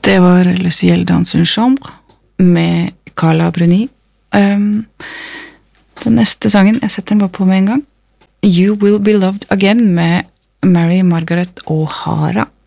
Det var Le Ciel dans une chambre med Carla Bruni. Den neste sangen, jeg setter den bare på med en gang. You Will Be Loved Again med Mary Margaret O'Hara.